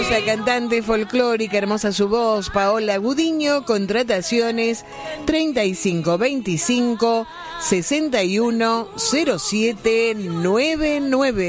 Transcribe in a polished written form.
hermosa cantante folclórica, hermosa su voz, Paola Gudiño. Contrataciones 3525 610799.